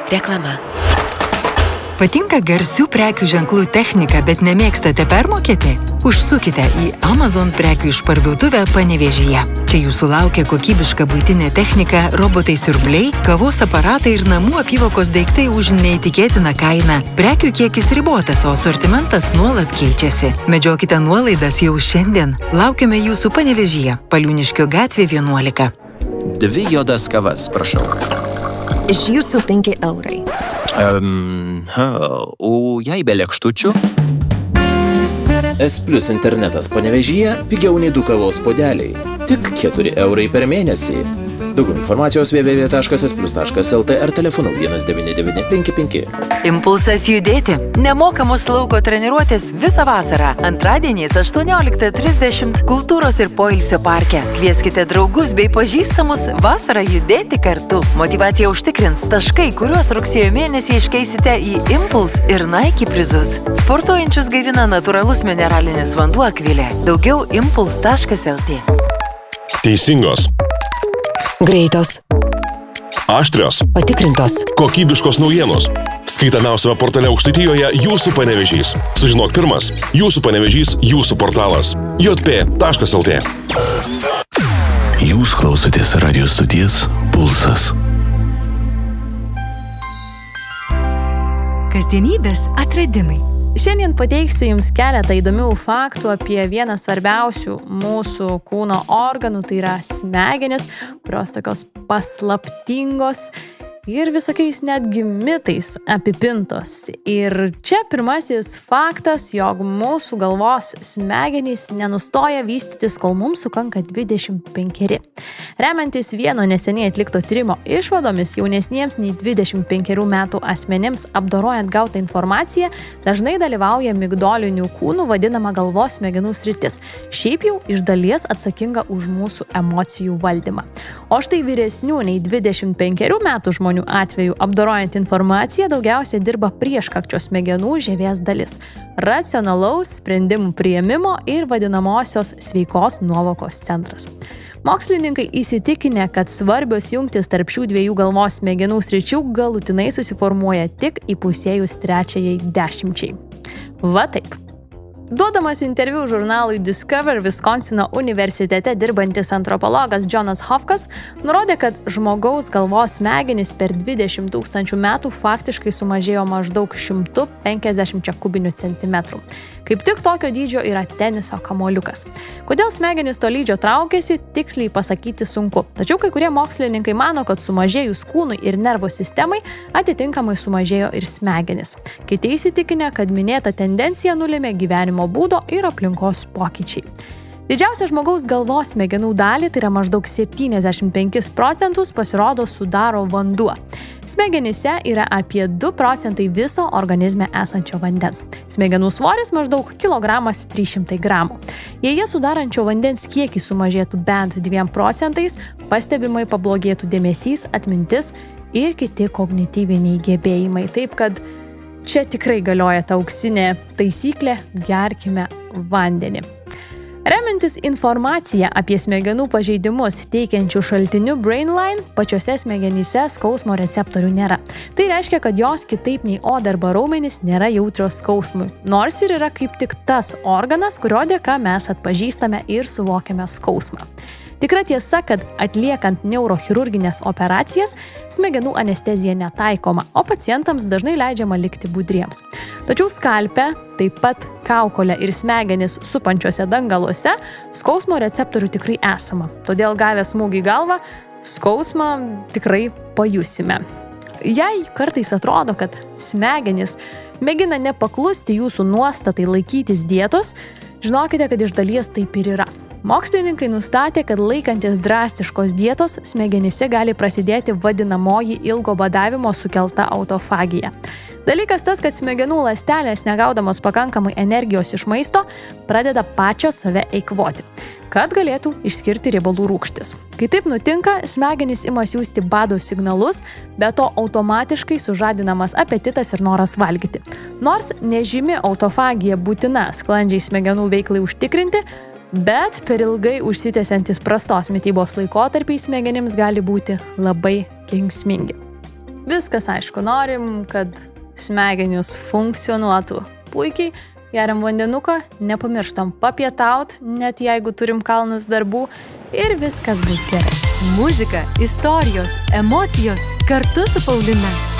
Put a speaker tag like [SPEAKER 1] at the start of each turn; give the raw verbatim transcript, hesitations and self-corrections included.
[SPEAKER 1] Reklama.
[SPEAKER 2] Patinka garsių prekių ženklų technika, bet nemėgstate permokėti? Užsukite į Amazon prekių išparduotuvę Panevėžyje. Čia jūsų laukia kokybiška buitinė technika, robotai siurbliai, kavos aparatai ir namų apyvokos daiktai už neįtikėtiną kainą. Prekių kiekis ribotas, o asortimentas nuolat keičiasi. Medžiokite nuolaidas jau šiandien. Laukiame jūsų Panevėžyje, Paliūniškio gatvė vienuolika.
[SPEAKER 3] Dvi juodas kavas, prašau.
[SPEAKER 1] Iš jūsų penki eurai.
[SPEAKER 3] Um, ha, o jei be lėkštučių?
[SPEAKER 4] S Plus internetas Panevėžyje pigiau nei du kavos puodeliai. Tik keturi eurai per mėnesį. Daugiau informacijos w w w taškas s plus taškas l t ar telefonu vienas devyni devyni penki penki.
[SPEAKER 2] Impulsas judėti. Nemokamos lauko treniruotės visą vasarą. Antradieniais aštuonioliktą trisdešimt Kultūros ir poilsio parke. Kvieskite draugus bei pažįstamus vasarą judėti kartu. Motyvacija užtikrins taškai, kuriuos rugsėjo mėnesį iškeisite į Impuls ir Nike prizus. Sportuojančius gaivina natūralus mineralinis vanduo Akvilė. Daugiau impuls taškas l t.
[SPEAKER 5] Teisingos.
[SPEAKER 1] Greitos.
[SPEAKER 5] Aštrios.
[SPEAKER 1] Patikrintos.
[SPEAKER 5] Kokybiškos naujienos. Skaitamiausiame portale Aukštaitijoje jūsų Panevėžys. Sužinok pirmas. Jūsų Panevėžys, jūsų portalas. j p taškas l t.
[SPEAKER 6] Jūs klausotės radio stoties Pulsas.
[SPEAKER 7] Kasdienybės atradimai.
[SPEAKER 8] Šiandien pateiksiu Jums keletą įdomių faktų apie vieną svarbiausių mūsų kūno organų, tai yra smegenis, kurios tokios paslaptingos ir visokiais netgi mitais apipintos. Ir čia pirmasis faktas, jog mūsų galvos smegenys nenustoja vystytis, kol mums sukanka dvidešimt penkeri. Remiantis vieno neseniai atlikto tyrimo išvadomis, jaunesniems nei dvidešimt penkerių metų asmenims apdorojant gautą informaciją dažnai dalyvauja migdolinių kūnų vadinama galvos smegenų sritis. Šiaip jau iš dalies atsakinga už mūsų emocijų valdymą. O štai vyresnių nei dvidešimt penkerių metų žmonių atveju apdorojant informaciją daugiausiai dirba prieškakčio smegenų žievės dalis – racionalaus sprendimų priėmimo ir vadinamosios sveikos nuovokos centras. Mokslininkai įsitikinę, kad svarbios jungtys tarp šių dviejų galvos smegenų sričių galutinai susiformuoja tik įpusėjus trečiajai dešimčiai. Va taip. Duodamas interviu žurnalui Discover, Viskonsino universitete dirbantis antropologas Jonas Hofkas nurodė, kad žmogaus galvos smegenys per dvidešimt tūkstančių metų faktiškai sumažėjo maždaug šimtu penkiasdešimčia kubinių centimetrų. Kaip tik tokio dydžio yra teniso kamuoliukas. Kodėl smegenys to lydžio traukiasi, tiksliai pasakyti sunku. Tačiau kai kurie mokslininkai mano, kad sumažėjus kūnui ir nervų sistemai, atitinkamai sumažėjo ir smegenys. Kiti įsitikinę, kad minėta tendencija nulėmė gyvenimo būdo ir aplinkos pokyčiai. Didžiausia žmogaus galvos smegenų dalį, tai yra maždaug septyniasdešimt penkis procentus, pasirodo sudaro vanduo. Smegenyse yra apie du procentai viso organizme esančio vandens. Smegenų svoris maždaug kilogramas trys šimtai gramų. Jei jie sudarančio vandens kiekis sumažėtų bent dviem procentais, pastebimai pablogėtų dėmesys, atmintis ir kiti kognityviniai gebėjimai. Taip kad čia tikrai galioja ta auksinė taisyklė – gerkime vandenį. Remiantis informaciją apie smegenų pažeidimus teikiančių šaltinių Brainline, pačiose smegenyse skausmo receptorių nėra. Tai reiškia, kad jos kitaip nei oda arba raumenys nėra jautrios skausmui, nors ir yra kaip tik tas organas, kurio dėka mes atpažįstame ir suvokiame skausmą. Tikra tiesa, kad atliekant neurochirurginės operacijas, smegenų anestezija netaikoma, o pacientams dažnai leidžiama likti budriems. Tačiau skalpe, taip pat kaukolė ir smegenis supančiuose dangaluose, skausmo receptorių tikrai esama. Todėl gavę smūgį į galvą, skausmą tikrai pajusime. Jei kartais atrodo, kad smegenys mėgina nepaklusti jūsų nuostatai laikytis dietos, žinokite, kad iš dalies taip ir yra. Mokslininkai nustatė, kad laikantis drastiškos dietos smegenyse gali prasidėti vadinamoji ilgo badavimo sukelta autofagija. Dalykas tas, kad smegenų ląstelės, negaudamos pakankamai energijos iš maisto, pradeda pačios save eikvoti, kad galėtų išskirti riebalų rūgštis. Kai taip nutinka, smegenys ima siųsti bado signalus, be to automatiškai sužadinamas apetitas ir noras valgyti. Nors nežymi autofagija būtina sklandžiai smegenų veiklai užtikrinti, bet per ilgai užsitęsiantis prastos mitybos laikotarpiai smegenims gali būti labai kenksmingi. Viskas aišku, norim, kad smegenys funkcionuotų puikiai, geriam vandenuką, nepamirštam papietaut, net jeigu turim kalnus darbų ir viskas bus gerai.
[SPEAKER 7] Muzika, istorijos, emocijos kartu su Paulina.